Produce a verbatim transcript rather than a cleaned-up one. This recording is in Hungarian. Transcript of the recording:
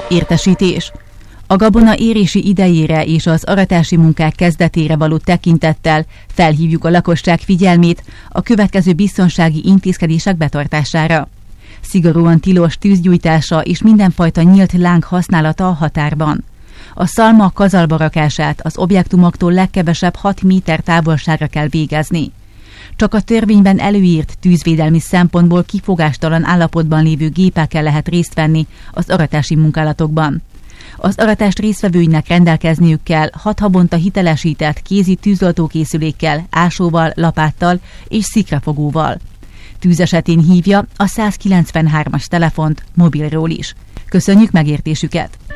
Értesítés. A gabona érési idejére és az aratási munkák kezdetére való tekintettel felhívjuk a lakosság figyelmét a következő biztonsági intézkedések betartására. Szigorúan tilos tűzgyújtása és mindenfajta nyílt láng használata a határban. A szalma kazalba rakását az objektumoktól legkevesebb hat méter távolságra kell végezni. Csak a törvényben előírt tűzvédelmi szempontból kifogástalan állapotban lévő gépekkel lehet részt venni az aratási munkálatokban. Az aratást résztvevőinek rendelkezniük kell hat havonta hitelesített kézi tűzoltókészülékkel, ásóval, lapáttal és szikrafogóval. Tűz esetén hívja a száz kilencvenhármas telefont mobilról is. Köszönjük megértésüket!